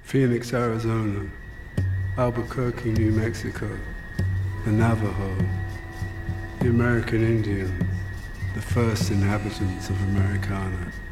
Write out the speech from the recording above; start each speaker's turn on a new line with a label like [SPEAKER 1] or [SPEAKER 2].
[SPEAKER 1] Phoenix, Arizona, Albuquerque, New Mexico, the Navajo, the American Indians, the first inhabitants of Americana.